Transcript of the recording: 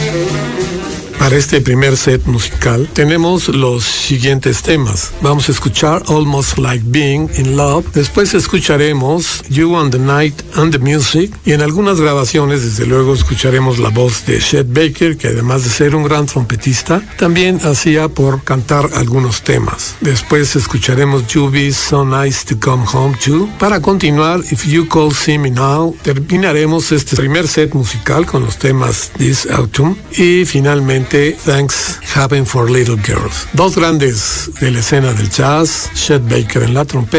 Para este primer set musical tenemos los siguientes temas. Vamos a escuchar Almost Like Being in Love, después escucharemos You on the Night and the Music, y en algunas grabaciones desde luego escucharemos la voz de Chet Baker, que además de ser un gran trompetista, también hacía por cantar algunos temas. Después escucharemos You Be So Nice to Come Home To. Para continuar, If You Could See Me Now, terminaremos este primer set musical con los temas This Autumn y finalmente Thanks Heaven for Little Girls. Dos grandes de la escena del jazz, Chet Baker en la trompeta